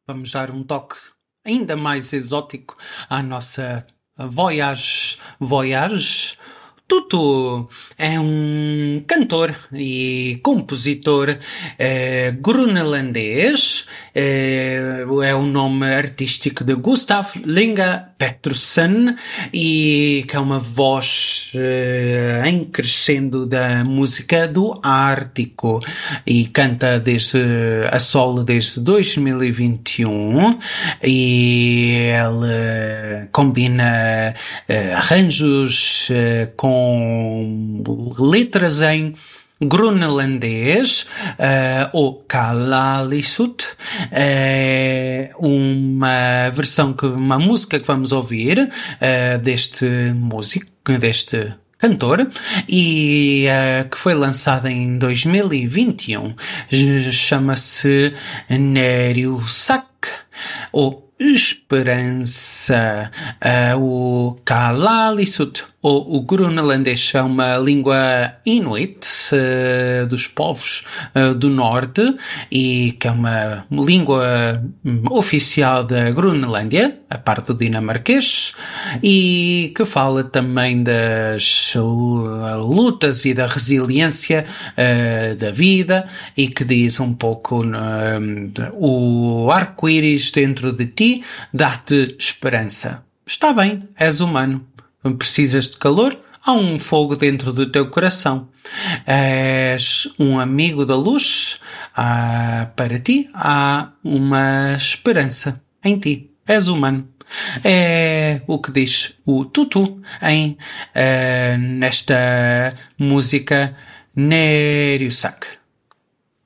vamos dar um toque ainda mais exótico à nossa voyage. Tutu é um cantor e compositor groenlandês. É o nome artístico de Gustav Linga Pettersen, e que é uma voz em crescendo da música do Ártico, e canta a solo desde 2021, e ele combina arranjos com letras em groenlandês, ou Kalaallisut, uma música que vamos ouvir deste cantor, e que foi lançada em 2021. Chama-se Neriusak, ou Esperança. O Kalaallisut, ou o groenlandês, é uma língua inuit dos povos do norte, e que é uma língua oficial da Groenlândia, a parte do dinamarquês, e que fala também das lutas e da resiliência da vida, e que diz um pouco o arco-íris dentro de ti dá-te esperança. Está bem, és humano. Precisas de calor? Há um fogo dentro do teu coração. És um amigo da luz? Para ti há uma esperança em ti. És humano. É o que diz o Tutu nesta música Neriusak.